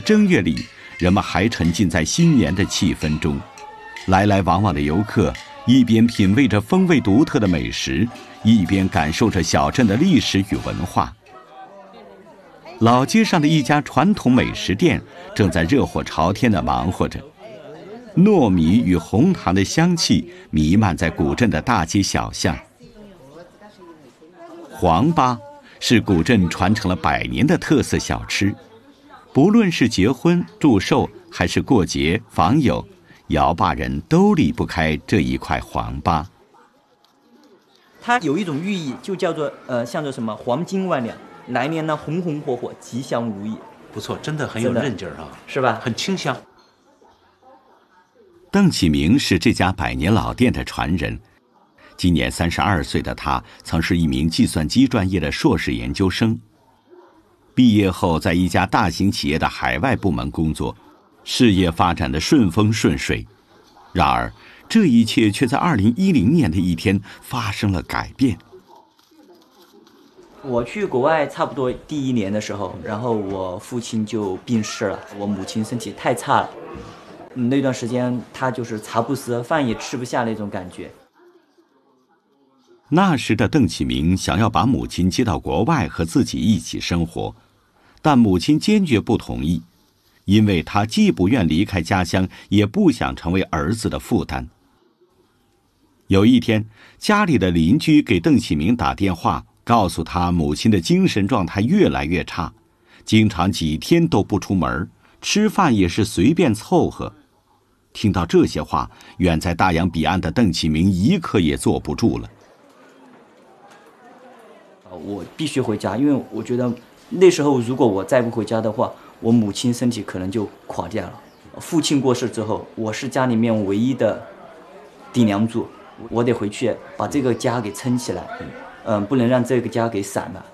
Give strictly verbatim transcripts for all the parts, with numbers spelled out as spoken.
正月里，人们还沉浸在新年的气氛中，来来往往的游客一边品味着风味独特的美食，一边感受着小镇的历史与文化。老街上的一家传统美食店正在热火朝天地忙活着，糯米与红糖的香气弥漫在古镇的大街小巷。黄粑是古镇传承了百年的特色小吃，不论是结婚、祝寿还是过节、访友，姚坝人都离不开这一块黄粑。 它有一种寓意，就叫做呃，像着什么黄金万两，来年呢红红火火，吉祥如意。 不错，真的很有韧劲儿啊， 是吧？ 很清香。 邓启明是这家百年老店的传人，今年三十二岁的他，曾是一名计算机专业的硕士研究生。毕业后，在一家大型企业的海外部门工作，事业发展的顺风顺水。然而，这一切却在二零一零年的一天发生了改变。 我去国外差不多第一年的时候，然后我父亲就病逝了，我母亲身体太差了。嗯，那段时间他就是茶不思，饭也吃不下那种感觉。 那时的邓启明想要把母亲接到国外和自己一起生活，但母亲坚决不同意，因为她既不愿离开家乡，也不想成为儿子的负担。有一天，家里的邻居给邓启明打电话，告诉他母亲的精神状态越来越差，经常几天都不出门，吃饭也是随便凑合。听到这些话，远在大洋彼岸的邓启明一刻也坐不住了。 我必须回家，因为我觉得那时候如果我再不回家的话，我母亲身体可能就垮掉了。父亲过世之后，我是家里面唯一的顶梁柱，我得回去把这个家给撑起来，嗯，不能让这个家给散了。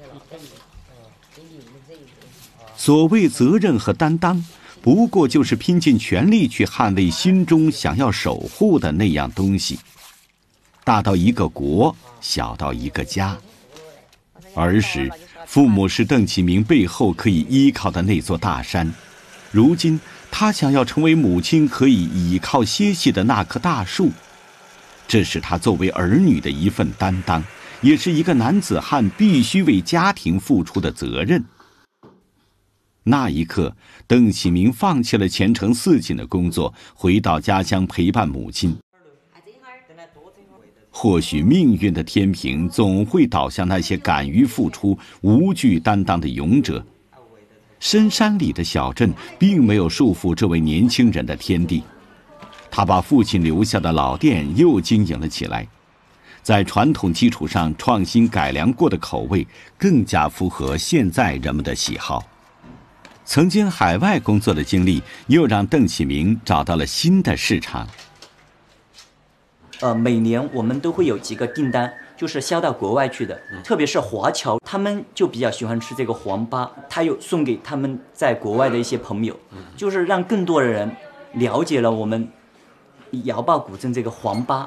所谓责任和担当，不过就是拼尽全力去捍卫心中想要守护的那样东西，大到一个国，小到一个家。儿时，父母是邓启明背后可以依靠的那座大山，如今他想要成为母亲可以倚靠歇息的那棵大树，这是他作为儿女的一份担当，也是一个男子汉必须为家庭付出的责任。那一刻，邓启明放弃了前程似锦的工作，回到家乡陪伴母亲。或许命运的天平总会倒向那些敢于付出、无惧担当的勇者。深山里的小镇并没有束缚这位年轻人的天地，他把父亲留下的老店又经营了起来，在传统基础上创新改良过的口味，更加符合现在人们的喜好。曾经海外工作的经历，又让邓启明找到了新的市场。 呃，每年我们都会有几个订单，就是销到国外去的，嗯、特别是华侨，他们就比较喜欢吃这个黄粑，他又送给他们在国外的一些朋友，嗯、就是让更多的人了解了我们姚坝古镇这个黄粑。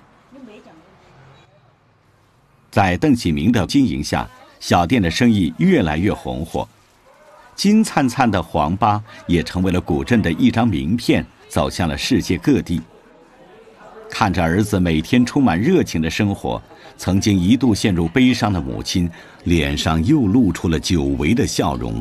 在邓启明的经营下，小店的生意越来越红火，金灿灿的黄粑也成为了古镇的一张名片，走向了世界各地。看着儿子每天充满热情的生活，曾经一度陷入悲伤的母亲脸上又露出了久违的笑容。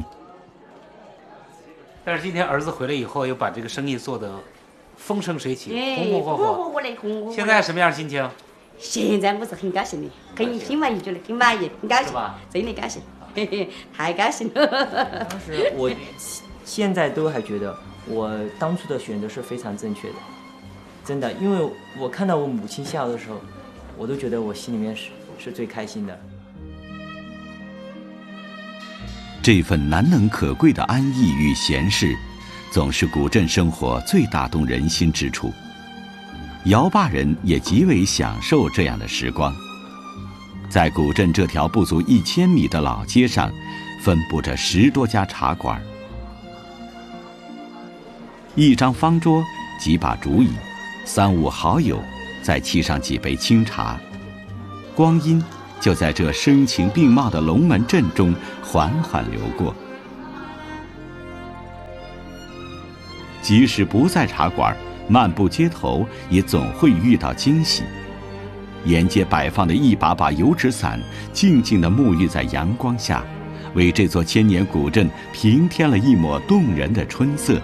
但是今天儿子回来以后，又把这个生意做得风生水起， 哎、 红红火火。 红火火的红火火。 现在什么样的心情？ 现在我是很高兴的，很心满意足的，很满意，很高兴，真的高兴，嘿嘿，太高兴了。 当时我现在都还觉得我当初的选择是非常正确的。真的，因为我看到我母亲笑的时候，我都觉得我心里面是是最开心的。 这份难能可贵的安逸与闲适，总是古镇生活最打动人心之处。姚坝人也极为享受这样的时光。在古镇这条不足一千米的老街上，分布着十多家茶馆，一张方桌，几把竹椅。三五好友再沏上几杯清茶，光阴就在这声情并茂的龙门阵中缓缓流过。 即使不在茶馆，漫步街头也总会遇到惊喜。沿街摆放的一把把油纸伞，静静地沐浴在阳光下，为这座千年古镇平添了一抹动人的春色。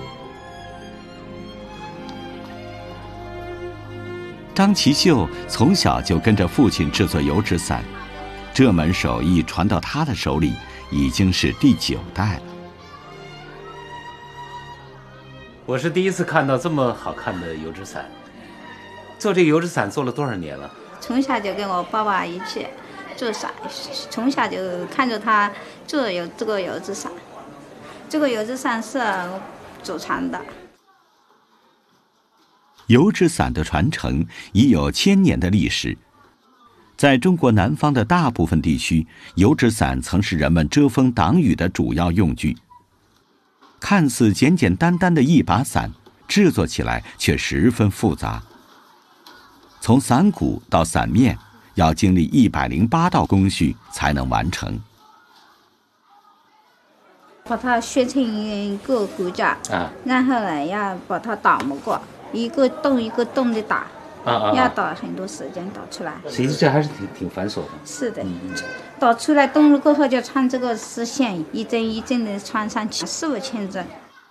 张其秀从小就跟着父亲制作油纸伞，这门手艺传到他的手里已经是第九代了。 我是第一次看到这么好看的油纸伞。做这个油纸伞做了多少年了？ 从小就跟我爸爸一起做伞，从小就看着他做有这个油纸伞。这个油纸伞是祖传的。 油纸伞的传承已有千年的历史。在中国南方的大部分地区，油纸伞曾是人们遮风挡雨的主要用具。看似简简单单的一把伞，制作起来却十分复杂。从伞骨到伞面，要经历一百零八道工序才能完成。 把它削成一个骨架，啊，然后呢要把它打磨过，一个洞一个洞的打，啊啊，要打很多时间打出来。 其实这还是挺挺繁琐的。 是的，嗯、打出来洞了过后就穿这个丝线，一针一针的穿上去，四五千针。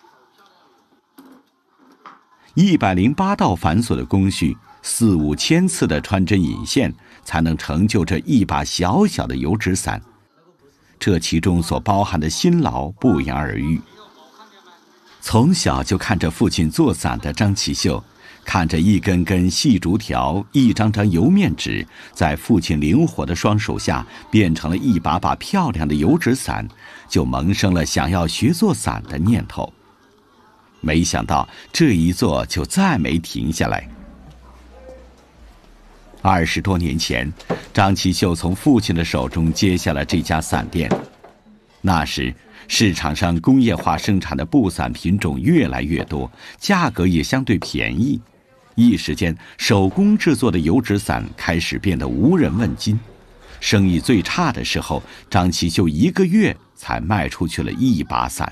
一百零八道繁琐的工序。四五千次的穿针引线，才能成就这一把小小的油纸伞。这其中所包含的辛劳不言而喻。从小就看着父亲做伞的张其秀，看着一根根细竹条、一张张油面纸，在父亲灵活的双手下变成了一把把漂亮的油纸伞，就萌生了想要学做伞的念头。没想到这一做就再没停下来。二十多年前，张其秀从父亲的手中接下了这家伞店。那时，市场上工业化生产的布伞品种越来越多，价格也相对便宜。一时间，手工制作的油纸伞开始变得无人问津。生意最差的时候，张其秀一个月才卖出去了一把伞。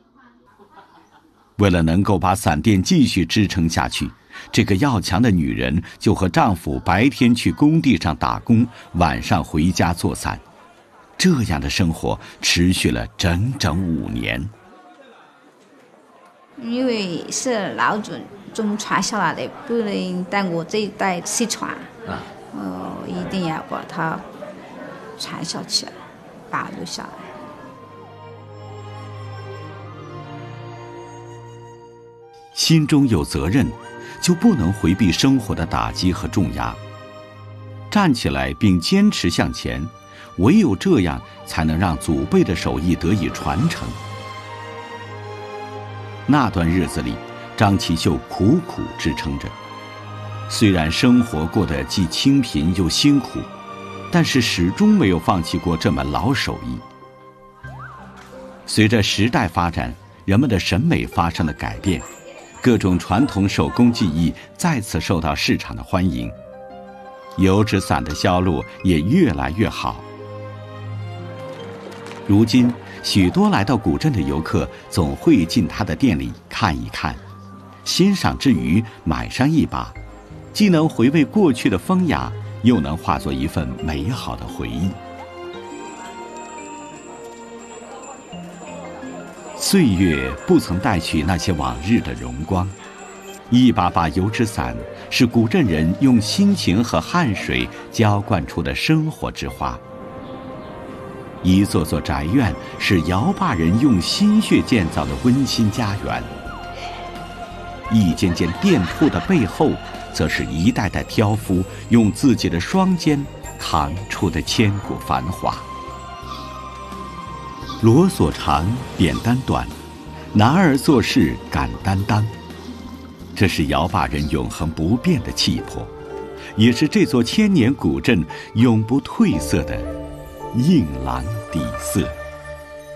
为了能够把伞店继续支撑下去，这个要强的女人就和丈夫白天去工地上打工，晚上回家做伞。这样的生活持续了整整五年。 因为是老祖宗传下来的，不能让我这一代失传啊！呃，一定要把它传下去，保留下来。 心中有责任，就不能回避生活的打击和重压，站起来并坚持向前，唯有这样才能让祖辈的手艺得以传承。那段日子里，张其秀苦苦支撑着，虽然生活过得既清贫又辛苦，但是始终没有放弃过这门老手艺。随着时代发展，人们的审美发生了改变，各种传统手工技艺再次受到市场的欢迎，油纸伞的销路也越来越好。如今，许多来到古镇的游客总会进他的店里看一看，欣赏之余买上一把，既能回味过去的风雅，又能化作一份美好的回忆。岁月不曾带去那些往日的荣光，一把把油纸伞是古镇人用辛勤和汗水浇灌出的生活之花，一座座宅院是姚坝人用心血建造的温馨家园，一间间店铺的背后，则是一代代挑夫用自己的双肩扛出的千古繁华。罗所长，扁担短，男儿做事敢担当。这是姚坝人永恒不变的气魄，也是这座千年古镇永不褪色的硬朗底色。